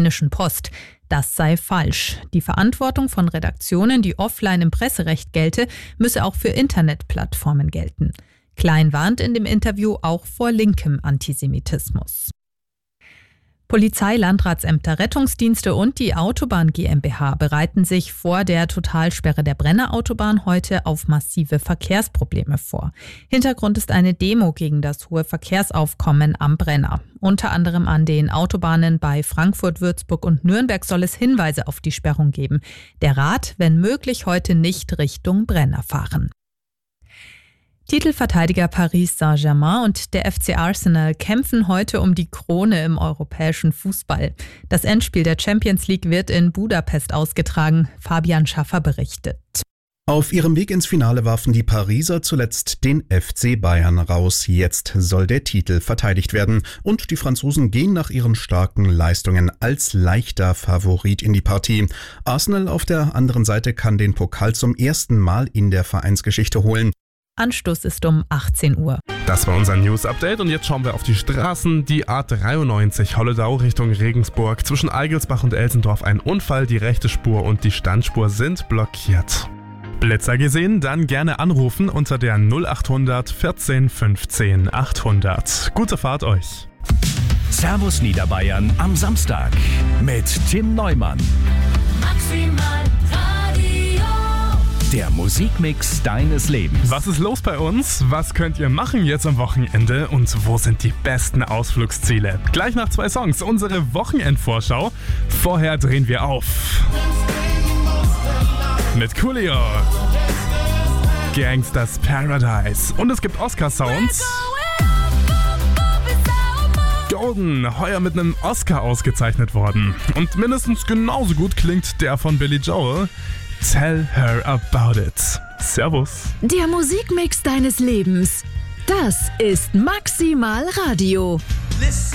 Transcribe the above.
Rheinischen Post. Das sei falsch. Die Verantwortung von Redaktionen, die offline im Presserecht gelte, müsse auch für Internetplattformen gelten. Klein warnt in dem Interview auch vor linkem Antisemitismus. Polizei, Landratsämter, Rettungsdienste und die Autobahn GmbH bereiten sich vor der Totalsperre der Brenner Autobahn heute auf massive Verkehrsprobleme vor. Hintergrund ist eine Demo gegen das hohe Verkehrsaufkommen am Brenner. Unter anderem an den Autobahnen bei Frankfurt, Würzburg und Nürnberg soll es Hinweise auf die Sperrung geben. Der Rat, wenn möglich, heute nicht Richtung Brenner fahren. Titelverteidiger Paris Saint-Germain und der FC Arsenal kämpfen heute um die Krone im europäischen Fußball. Das Endspiel der Champions League wird in Budapest ausgetragen. Fabian Schaffer berichtet. Auf ihrem Weg ins Finale warfen die Pariser zuletzt den FC Bayern raus. Jetzt soll der Titel verteidigt werden. Und die Franzosen gehen nach ihren starken Leistungen als leichter Favorit in die Partie. Arsenal auf der anderen Seite kann den Pokal zum ersten Mal in der Vereinsgeschichte holen. Anstoß ist um 18 Uhr. Das war unser News-Update und jetzt schauen wir auf die Straßen. Die A93 Holledau Richtung Regensburg. Zwischen Eigelsbach und Elsendorf ein Unfall. Die rechte Spur und die Standspur sind blockiert. Blitzer gesehen? Dann gerne anrufen unter der 0800 14 15 800. Gute Fahrt euch. Servus Niederbayern am Samstag mit Tim Neumann. Maximal Radio. Der Musikmix deines Lebens. Was ist los bei uns? Was könnt ihr machen jetzt am Wochenende? Und wo sind die besten Ausflugsziele? Gleich nach 2 Songs unsere Wochenendvorschau. Vorher drehen wir auf. Mit Coolio. Gangsters Paradise. Und es gibt Oscar-Sounds. Golden, heuer mit einem Oscar ausgezeichnet worden. Und mindestens genauso gut klingt der von Billy Joel. Tell her about it. Servus. Der Musikmix deines Lebens. Das ist Maximal Radio.